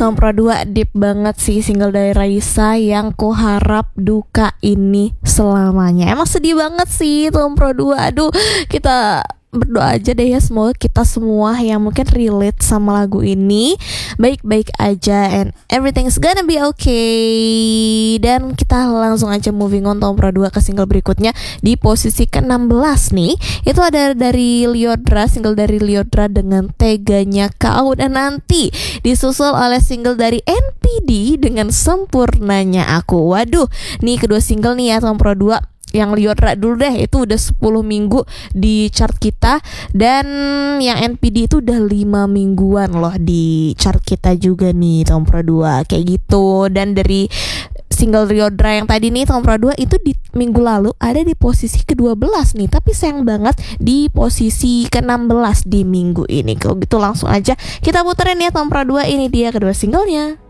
Tom Pro 2 deep banget sih single dari Raisa yang kuharap duka ini selamanya. Emang sedih banget sih Tom Pro 2. Aduh, kita berdoa aja deh ya, semoga kita semua yang mungkin relate sama lagu ini baik-baik aja and everything's gonna be okay. Dan kita langsung aja moving on Tom Pro 2 ke single berikutnya. Di posisi ke-16 nih, itu ada dari Lyodra, single dari Lyodra dengan Teganya Kau, dan nanti disusul oleh single dari NPD dengan Sempurnanya Aku. Waduh, nih kedua single nih ya Tom Pro 2. Yang Lyodra dulu deh, itu udah 10 minggu di chart kita. Dan yang NPD itu udah 5 mingguan loh di chart kita juga nih Tom Pro 2, kayak gitu. Dan dari single Lyodra yang tadi nih Tom Pro 2 itu di minggu lalu ada di posisi ke-12 nih, tapi sayang banget di posisi ke-16 di minggu ini. Kalau gitu langsung aja kita puterin ya Tom Pro 2, ini dia kedua singlenya.